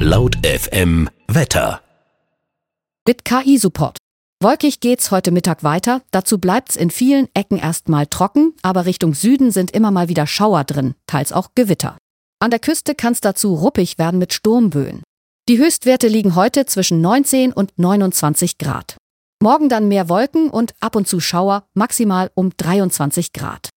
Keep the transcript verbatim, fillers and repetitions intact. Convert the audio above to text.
Laut F M Wetter. Mit K I-Support. Wolkig geht's heute Mittag weiter, dazu bleibt's in vielen Ecken erstmal trocken, aber Richtung Süden sind immer mal wieder Schauer drin, teils auch Gewitter. An der Küste kann's dazu ruppig werden mit Sturmböen. Die Höchstwerte liegen heute zwischen neunzehn und neunundzwanzig Grad. Morgen dann mehr Wolken und ab und zu Schauer, maximal um dreiundzwanzig Grad.